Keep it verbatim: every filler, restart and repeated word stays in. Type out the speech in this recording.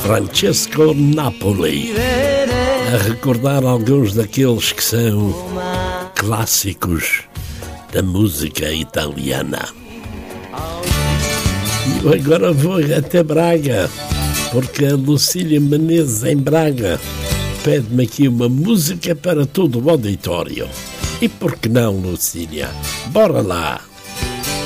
Francesco Napoli, a recordar alguns daqueles que são clássicos da música italiana. E eu agora vou até Braga, porque a Lucília Menezes em Braga pede-me aqui uma música para todo o auditório. E por que não, Lucília? Bora lá!